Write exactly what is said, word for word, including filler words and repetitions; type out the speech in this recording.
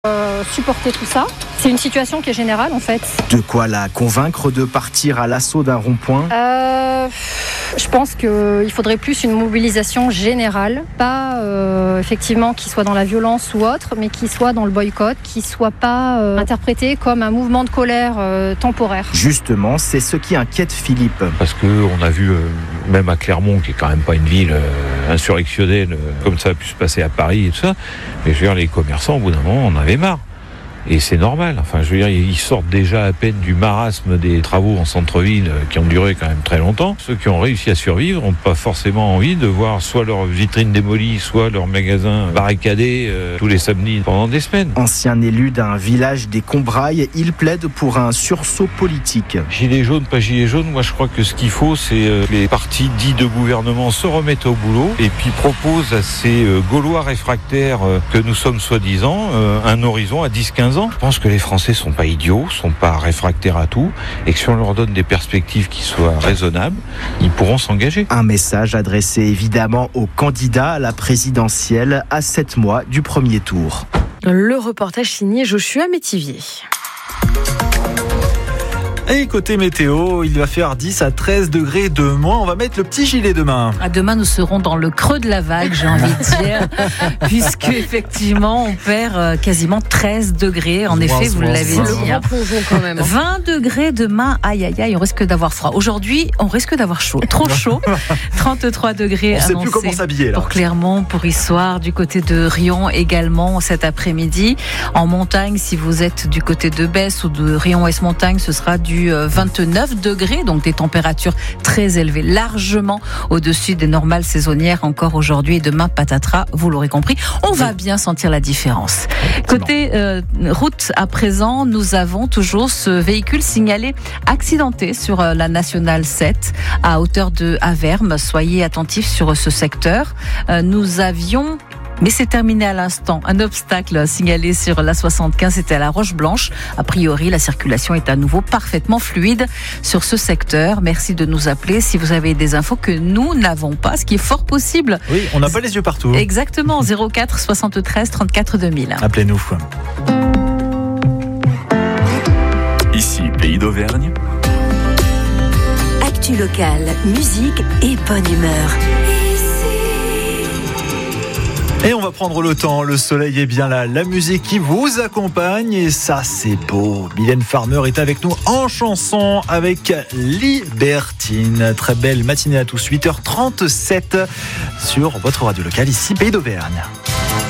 Euh, supporter tout ça. C'est une situation qui est générale en fait. De quoi la convaincre de partir à l'assaut d'un rond-point ? euh, Je pense qu'il faudrait plus une mobilisation générale, pas euh, effectivement qu'il soit dans la violence ou autre, mais qu'il soit dans le boycott, qu'il soit pas euh, interprété comme un mouvement de colère euh, temporaire. Justement, c'est ce qui inquiète Philippe. Parce qu'on a vu, euh, même à Clermont, qui est quand même pas une ville euh, insurrectionnelle, euh, comme ça a pu se passer à Paris et tout ça, mais je veux dire, les commerçants, au bout d'un moment, on en avait marre. Et c'est normal. Enfin, je veux dire, ils sortent déjà à peine du marasme des travaux en centre-ville qui ont duré quand même très longtemps. Ceux qui ont réussi à survivre n'ont pas forcément envie de voir soit leur vitrine démolie, soit leur magasin barricadé euh, tous les samedis pendant des semaines. Ancien élu d'un village des Combrailles, il plaide pour un sursaut politique. Gilets jaunes, pas gilets jaunes, moi je crois que ce qu'il faut, c'est euh, les partis dits de gouvernement se remettent au boulot et puis proposent à ces euh, Gaulois réfractaires euh, que nous sommes soi-disant euh, un horizon à dix à quinze ans. Je pense que les Français sont pas idiots, sont pas réfractaires à tout, et que si on leur donne des perspectives qui soient raisonnables, ils pourront s'engager. Un message adressé évidemment aux candidats à la présidentielle à sept mois du premier tour. Le reportage signé Joshua Métivier. Et côté météo, il va faire dix à treize degrés de moins. On va mettre le petit gilet demain. À demain, nous serons dans le creux de la vague, j'ai envie de dire, puisque effectivement, on perd quasiment treize degrés. En effet, vous l'avez dit. Le grand plongeon quand même. vingt degrés demain, aïe aïe aïe, on risque d'avoir froid. Aujourd'hui, on risque d'avoir chaud, trop chaud. trente-trois degrés on annoncés. On ne sait plus comment s'habiller là. Pour Clermont, pour Issoire, du côté de Riom également cet après-midi. En montagne, si vous êtes du côté de Besse ou de Riom-Ouest-Montagne, ce sera du vingt-neuf degrés, donc des températures très élevées, largement au-dessus des normales saisonnières encore aujourd'hui et demain, patatras, vous l'aurez compris, on va bien sentir la différence. Côté euh, route à présent, nous avons toujours ce véhicule signalé accidenté sur euh, la nationale sept à hauteur de Avermes. Soyez attentifs sur ce secteur. Euh, nous avions Mais c'est terminé à l'instant. Un obstacle signalé sur la soixante-quinze, c'était à la Roche-Blanche. A priori, la circulation est à nouveau parfaitement fluide sur ce secteur. Merci de nous appeler si vous avez des infos que nous n'avons pas, ce qui est fort possible. Oui, on n'a pas les yeux partout. Exactement, zéro quatre soixante-treize trente-quatre deux mille. Appelez-nous. Ici, Pays d'Auvergne. Actu locale, musique et bonne humeur. Et on va prendre le temps, le soleil est bien là, la musique qui vous accompagne et ça c'est beau. Mylène Farmer est avec nous en chanson avec Libertine. Très belle matinée à tous, huit heures trente-sept sur votre radio locale ici Pays d'Auvergne.